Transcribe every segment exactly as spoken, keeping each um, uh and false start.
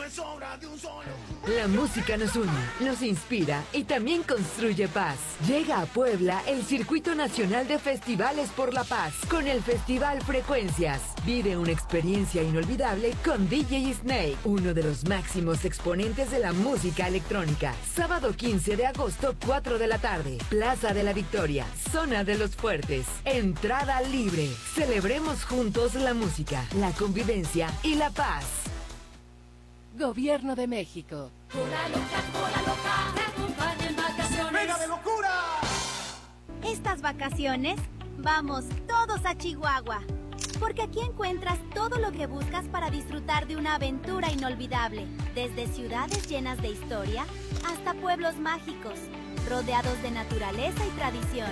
La música nos une, nos inspira y también construye paz. Llega a Puebla el Circuito Nacional de Festivales por la Paz con el Festival Frecuencias. Vive una experiencia inolvidable con D J Snake, uno de los máximos exponentes de la música electrónica. Sábado quince de agosto, cuatro de la tarde. Plaza de la Victoria, Zona de los Fuertes. Entrada libre. Celebremos juntos la música, la convivencia y la paz. Gobierno de México. Hora loca, hora loca, te acompaña en vacaciones. ¡Venga de locura! Estas vacaciones, vamos todos a Chihuahua. Porque aquí encuentras todo lo que buscas para disfrutar de una aventura inolvidable. Desde ciudades llenas de historia hasta pueblos mágicos, rodeados de naturaleza y tradición.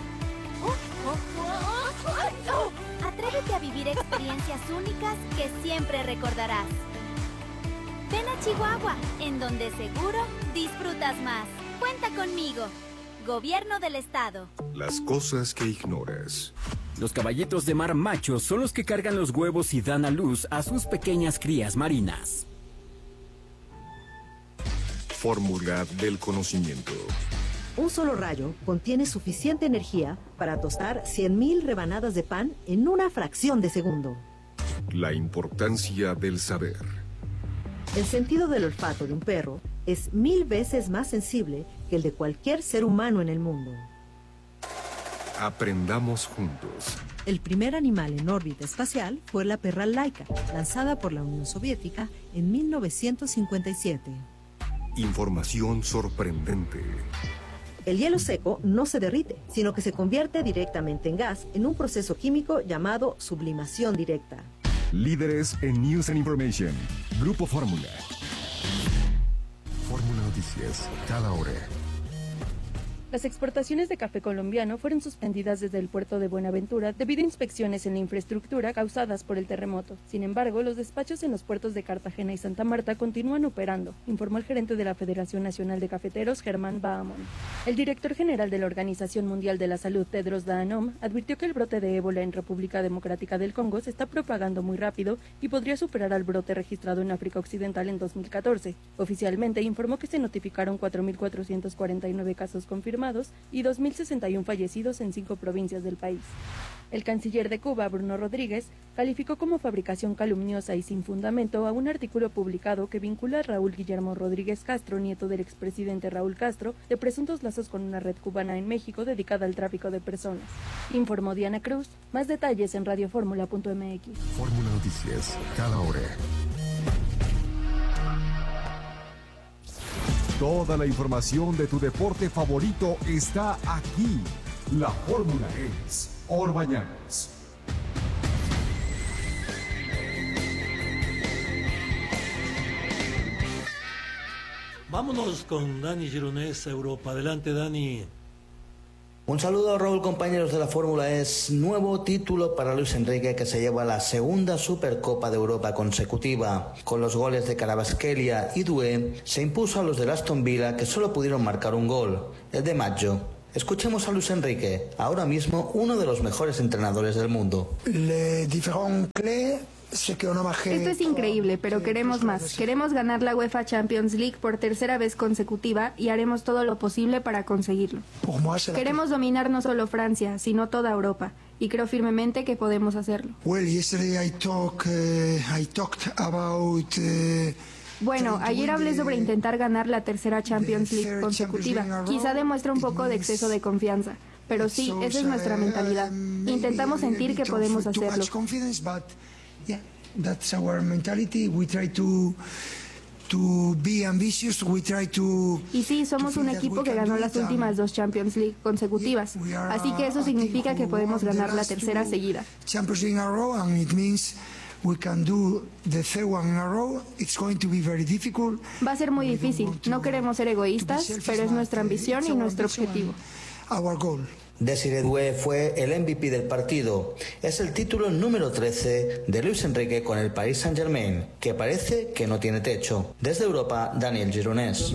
Atrévete a vivir experiencias únicas que siempre recordarás. Ven a Chihuahua, en donde seguro disfrutas más. Cuenta conmigo. Gobierno del Estado. Las cosas que ignoras. Los caballitos de mar machos son los que cargan los huevos y dan a luz a sus pequeñas crías marinas. Fórmula del conocimiento. Un solo rayo contiene suficiente energía para tostar cien mil rebanadas de pan en una fracción de segundo. La importancia del saber. El sentido del olfato de un perro es mil veces más sensible que el de cualquier ser humano en el mundo. Aprendamos juntos. El primer animal en órbita espacial fue la perra Laika, lanzada por la Unión Soviética en mil novecientos cincuenta y siete. Información sorprendente. El hielo seco no se derrite, sino que se convierte directamente en gas en un proceso químico llamado sublimación directa. Líderes en News and Information. Grupo Fórmula. Fórmula Noticias, cada hora. Las exportaciones de café colombiano fueron suspendidas desde el puerto de Buenaventura debido a inspecciones en la infraestructura causadas por el terremoto. Sin embargo, los despachos en los puertos de Cartagena y Santa Marta continúan operando, informó el gerente de la Federación Nacional de Cafeteros, Germán Bahamón. El director general de la Organización Mundial de la Salud, Tedros Adhanom, advirtió que el brote de ébola en República Democrática del Congo se está propagando muy rápido y podría superar al brote registrado en África Occidental en dos mil catorce. Oficialmente informó que se notificaron cuatro mil cuatrocientos cuarenta y nueve casos confirmados y dos mil sesenta y uno fallecidos en cinco provincias del país. El canciller de Cuba, Bruno Rodríguez, calificó como fabricación calumniosa y sin fundamento a un artículo publicado que vincula a Raúl Guillermo Rodríguez Castro, nieto del expresidente Raúl Castro, de presuntos lazos con una red cubana en México dedicada al tráfico de personas. Informó Diana Cruz. Más detalles en radioformula punto m x. Fórmula Noticias, cada hora. Toda la información de tu deporte favorito está aquí. La fórmula es Orbañanos. Vámonos con Dani Gironés a Europa. Adelante, Dani. Un saludo, Raúl, compañeros de la Fórmula. Es nuevo título para Luis Enrique, que se lleva la segunda Supercopa de Europa consecutiva. Con los goles de Carabasquelia y Doué, se impuso a los de Aston Villa, que solo pudieron marcar un gol, el de Maggio. Escuchemos a Luis Enrique, ahora mismo uno de los mejores entrenadores del mundo. Esto es increíble, pero queremos más. Queremos ganar la UEFA Champions League por tercera vez consecutiva y haremos todo lo posible para conseguirlo. Queremos dominar no solo Francia, sino toda Europa, y creo firmemente que podemos hacerlo. Bueno, ayer hablé sobre intentar ganar la tercera Champions League consecutiva. Quizá demuestra un poco de exceso de confianza, pero sí, esa es nuestra mentalidad. Intentamos sentir que podemos hacerlo. Yeah, that's our mentality. We try to to be ambitious. We try to. Y sí, somos un equipo que ganó las últimas dos Champions League consecutivas, así que eso significa que podemos ganar la tercera seguida. Champions League in a row, and it means we can do the third one in a row. It's going to be very difficult. Va a ser muy difícil. No queremos ser egoístas, pero es nuestra ambición y nuestro objetivo. Our goal. Desiré Doué fue el M V P del partido. Es el título número trece de Luis Enrique con el Paris Saint-Germain, que parece que no tiene techo. Desde Europa, Daniel Gironés.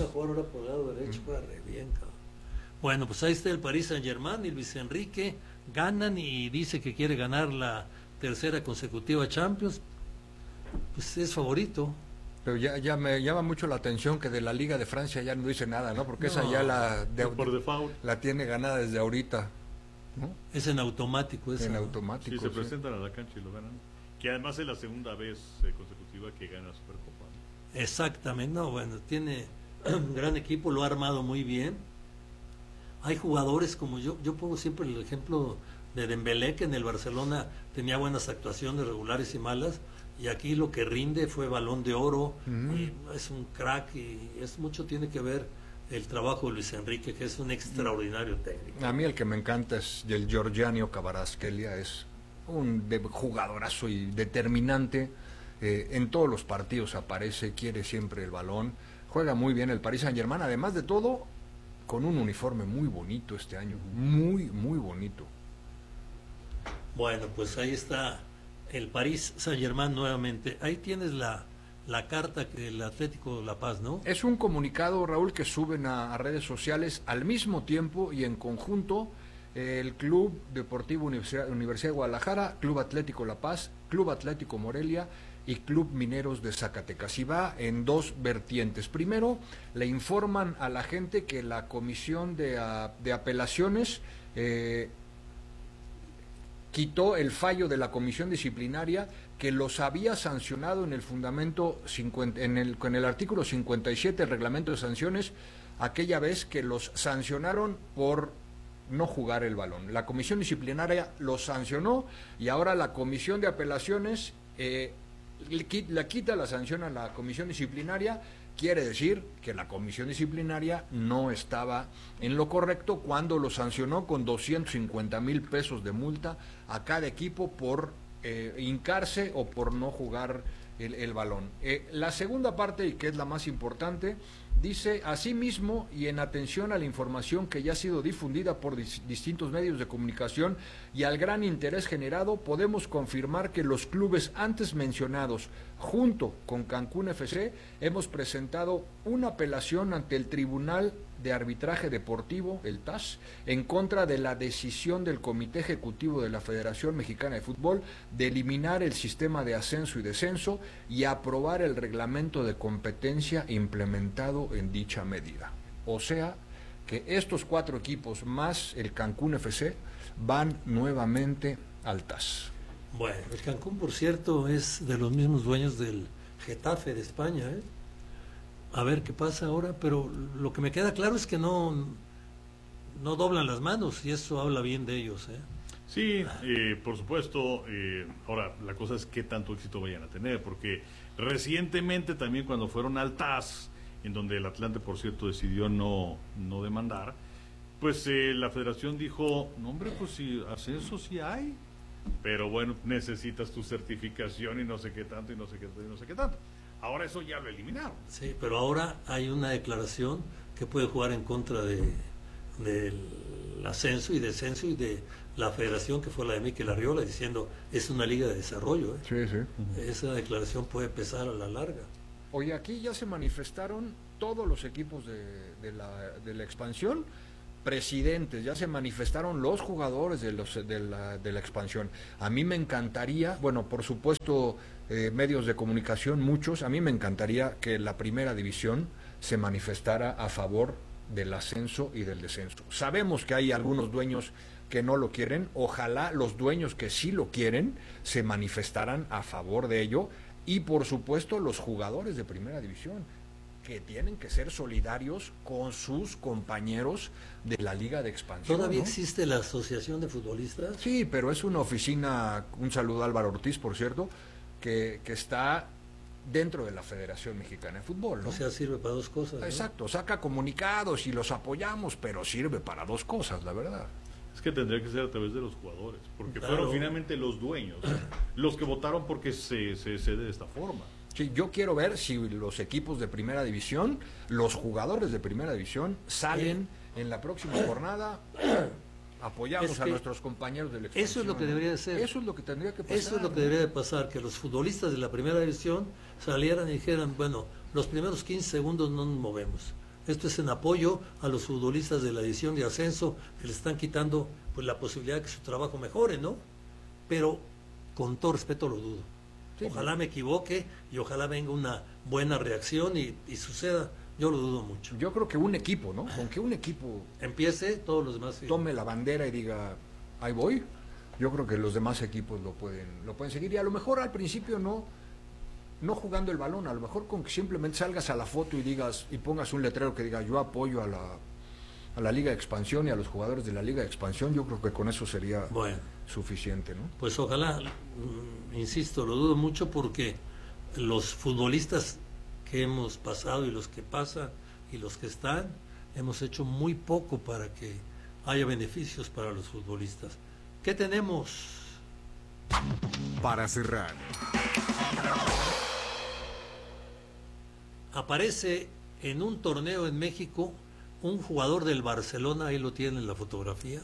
Bueno, pues ahí está el Paris Saint-Germain y Luis Enrique. Ganan y dice que quiere ganar la tercera consecutiva Champions. Pues es favorito. Pero ya, ya me llama mucho la atención que de la Liga de Francia ya no dice nada, ¿no? Porque no, esa ya la de, por default la tiene ganada desde ahorita, ¿no? Es en automático. Es en automático. Sí, se sí. presentan a la cancha y lo ganan. Que además es la segunda vez eh, consecutiva que gana Supercopa. Exactamente, no, bueno, tiene un gran equipo, lo ha armado muy bien. Hay jugadores como yo, yo pongo siempre el ejemplo de Dembélé, que en el Barcelona tenía buenas actuaciones regulares y malas, y aquí lo que rinde fue Balón de Oro, uh-huh. y es un crack, y es mucho tiene que ver el trabajo de Luis Enrique, que es un extraordinario técnico. A mí el que me encanta es el Giorgiano Kvaratskhelia, es un jugadorazo y determinante, eh, en todos los partidos aparece, quiere siempre el balón, juega muy bien el Paris Saint-Germain, además de todo, con un uniforme muy bonito este año, muy, muy bonito. Bueno, pues ahí está el Paris Saint-Germain nuevamente. Ahí tienes la, la carta del Atlético de La Paz, ¿no? Es un comunicado, Raúl, que suben a, a redes sociales al mismo tiempo y en conjunto eh, el Club Deportivo Universidad, Universidad de Guadalajara, Club Atlético La Paz, Club Atlético Morelia y Club Mineros de Zacatecas. Y va en dos vertientes. Primero, le informan a la gente que la Comisión de, a, de Apelaciones eh, quitó el fallo de la comisión disciplinaria que los había sancionado en el fundamento cincuenta, en el con el artículo cincuenta y siete del reglamento de sanciones, aquella vez que los sancionaron por no jugar el balón. La comisión disciplinaria los sancionó y ahora la comisión de apelaciones eh, la quita la sanción a la comisión disciplinaria. Quiere decir que la comisión disciplinaria no estaba en lo correcto cuando lo sancionó con doscientos cincuenta mil pesos de multa a cada equipo por eh, hincarse o por no jugar el, el balón. Eh, la segunda parte, y que es la más importante, dice: asimismo, y en atención a la información que ya ha sido difundida por dis- distintos medios de comunicación y al gran interés generado, podemos confirmar que los clubes antes mencionados, junto con Cancún F C, hemos presentado una apelación ante el Tribunal de Arbitraje Deportivo, el T A S, en contra de la decisión del Comité Ejecutivo de la Federación Mexicana de Fútbol de eliminar el sistema de ascenso y descenso y aprobar el reglamento de competencia implementado en dicha medida. O sea, que estos cuatro equipos más el Cancún F C van nuevamente al T A S. Bueno, el Cancún, por cierto, es de los mismos dueños del Getafe de España, ¿eh? A ver qué pasa ahora, pero lo que me queda claro es que no, no doblan las manos, y eso habla bien de ellos, ¿eh? Sí, eh, por supuesto. Eh, ahora, la cosa es qué tanto éxito vayan a tener, porque recientemente también cuando fueron al T A S, en donde el Atlante, por cierto, decidió no, no demandar, pues eh, la federación dijo, no hombre, pues si ascenso sí hay, pero bueno, necesitas tu certificación y no sé qué tanto, y no sé qué tanto, y no sé qué tanto. Ahora eso ya lo eliminaron. Sí, pero ahora hay una declaración que puede jugar en contra de del ascenso y descenso y de la federación, que fue la de Mikel Arriola, diciendo es una liga de desarrollo, ¿eh? Sí, sí. Esa declaración puede pesar a la larga. Oye, aquí ya se manifestaron todos los equipos de, de, la, de la expansión, presidentes, ya se manifestaron los jugadores de, los, de, la, de la expansión. A mí me encantaría, bueno, por supuesto, eh, medios de comunicación, muchos, a mí me encantaría que la primera división se manifestara a favor del ascenso y del descenso. Sabemos que hay algunos dueños que no lo quieren, ojalá los dueños que sí lo quieren se manifestaran a favor de ello, y por supuesto los jugadores de primera división, que tienen que ser solidarios con sus compañeros de la Liga de Expansión. ¿Todavía ¿no? existe la Asociación de Futbolistas? Sí, pero es una oficina, un saludo a Álvaro Ortiz, por cierto, que, que está dentro de la Federación Mexicana de Fútbol, ¿no? O sea, sirve para dos cosas, ¿no? Exacto, saca comunicados y los apoyamos, pero sirve para dos cosas, la verdad. Es que tendría que ser a través de los jugadores, porque Claro. fueron finalmente los dueños los que votaron porque se, se, se de esta forma. Sí, yo quiero ver si los equipos de primera división, los jugadores de primera división, salen sí. en la próxima jornada. Apoyamos es a nuestros compañeros del expansión. Eso es lo que debería de ser. Eso es lo que tendría que pasar. Eso es lo que debería de pasar, que los futbolistas de la primera división salieran y dijeran, bueno, los primeros quince segundos no nos movemos. Esto es en apoyo a los futbolistas de la división de ascenso, que le están quitando pues la posibilidad de que su trabajo mejore, ¿no? Pero con todo respeto lo dudo. Sí, ojalá sí. me equivoque y ojalá venga una buena reacción y, y suceda. Yo lo dudo mucho. Yo creo que un equipo, ¿no? Con que un equipo empiece, todos los demás sí. tome la bandera y diga, ahí voy. Yo creo que los demás equipos lo pueden, lo pueden seguir. Y a lo mejor al principio no, no jugando el balón, a lo mejor con que simplemente salgas a la foto y digas, y pongas un letrero que diga, yo apoyo a la, a la Liga de Expansión y a los jugadores de la Liga de Expansión, yo creo que con eso sería bueno, suficiente, ¿no? Pues ojalá, insisto, lo dudo mucho porque los futbolistas que hemos pasado y los que pasan y los que están, hemos hecho muy poco para que haya beneficios para los futbolistas. ¿Qué tenemos? Para cerrar. Aparece en un torneo en México un jugador del Barcelona, ahí lo tienen en la fotografía,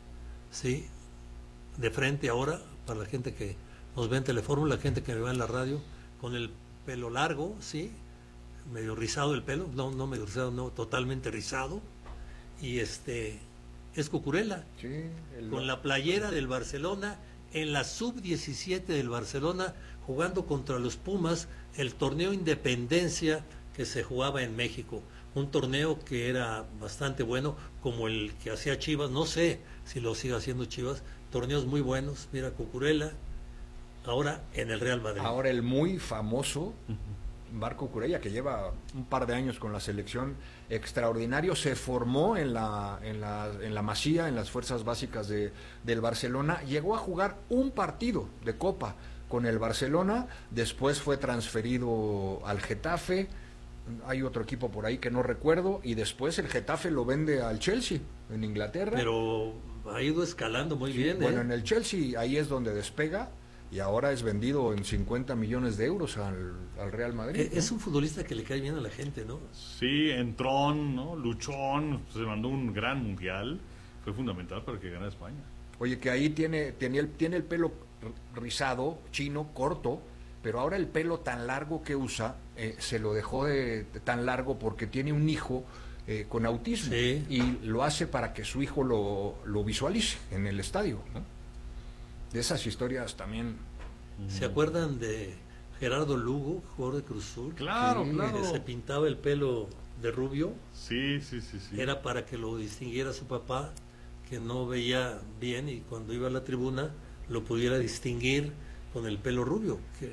sí, de frente ahora, para la gente que nos ve en Telefórmula, la gente que me ve en la radio, con el pelo largo, sí, medio rizado el pelo, no, no medio rizado, no, totalmente rizado, y este, es Cucurella, sí, el... con la playera del Barcelona, en la sub diecisiete del Barcelona, jugando contra los Pumas, el torneo Independencia que se jugaba en México, un torneo que era bastante bueno, como el que hacía Chivas, no sé si lo sigue haciendo Chivas, torneos muy buenos, mira Cucurella, ahora en el Real Madrid. Ahora el muy famoso Marco Cucurella, que lleva un par de años con la selección, extraordinario, se formó en la, en la, en la Masía, en las fuerzas básicas de, del Barcelona, llegó a jugar un partido de Copa con el Barcelona, después fue transferido al Getafe, hay otro equipo por ahí que no recuerdo, y después el Getafe lo vende al Chelsea, en Inglaterra. Pero ha ido escalando muy sí, bien. Bueno, ¿eh? en el Chelsea ahí es donde despega, y ahora es vendido en cincuenta millones de euros al, al Real Madrid. Es, ¿no? un futbolista que le cae bien a la gente, ¿no? Sí, entrón, ¿no? Luchón, se mandó un gran mundial, fue fundamental para que ganara España. Oye, que ahí tiene, tiene, el, tiene el pelo rizado, chino, corto, pero ahora el pelo tan largo que usa, eh, se lo dejó de, de tan largo porque tiene un hijo eh, con autismo, sí. y lo hace para que su hijo lo, lo visualice en el estadio, ¿no? De esas historias también. ¿Se acuerdan de Gerardo Lugo, jugador de Cruz Azul? Claro, sí, claro. Que se pintaba el pelo de rubio. Sí, sí, sí, sí. Era para que lo distinguiera su papá, que no veía bien, y cuando iba a la tribuna lo pudiera distinguir con el pelo rubio. Que...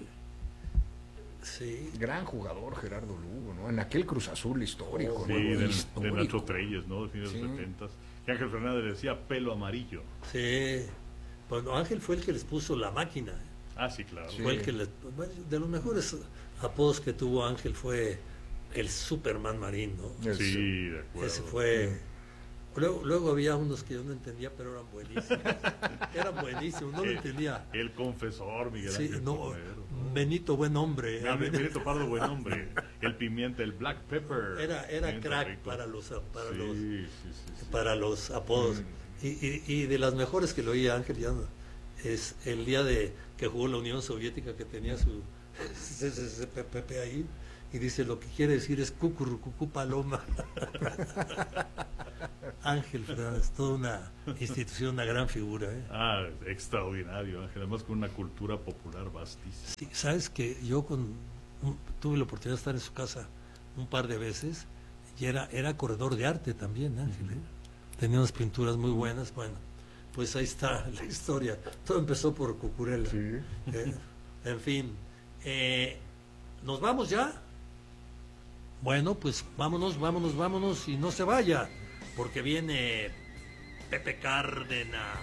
Sí. Gran jugador Gerardo Lugo, ¿no? En aquel Cruz Azul histórico. Sí, ¿no? de, histórico. de Nacho Treyes, ¿no? De fines de Sí. los setentas. Que Ángel Fernández le decía pelo amarillo. Sí. Bueno, Ángel fue el que les puso la máquina. Ah, sí, claro. Fue Sí. el que les, bueno, de los mejores apodos que tuvo Ángel fue el Superman Marín, ¿no? Sí, de acuerdo. Ese fue. Luego, luego había unos que yo no entendía, pero eran buenísimos. Eran buenísimos, no lo El- entendía. El confesor, Miguel Sí, Ángel no, Romero, ¿no? Benito Buen Hombre. Ben- Benito Pardo Buen Hombre. El pimienta, el black pepper. Era, era Pimienta crack rico. para los para Sí, los sí, sí, sí. para los apodos. Y, y, y de las mejores que lo oía Ángel ya no, es el día de que jugó la Unión Soviética, que tenía su C C C P P P ahí, y dice lo que quiere decir es cucurrucucú paloma. Ángel Fernández, toda una institución, una gran figura, ¿eh? Ah, extraordinario, Ángel. Además con una cultura popular vastísima. Sí, sabes que yo con un- tuve la oportunidad de estar en su casa un par de veces, y era, era corredor de arte también, Ángel, ¿eh? Tenía unas pinturas muy buenas. Bueno, pues ahí está la historia. Todo empezó por Cucurella. ¿eh? En fin, eh, ¿nos vamos ya? Bueno, pues vámonos, vámonos, vámonos, y no se vaya, porque viene Pepe Cárdenas.